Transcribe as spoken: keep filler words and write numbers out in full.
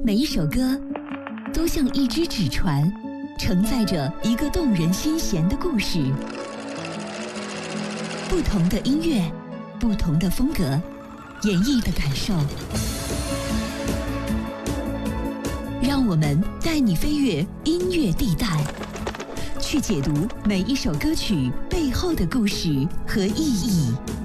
每一首歌都像一只纸船，承载着一个动人心弦的故事。不同的音乐，不同的风格，演绎的感受。让我们带你飞越音乐地带，去解读每一首歌曲背后的故事和意义。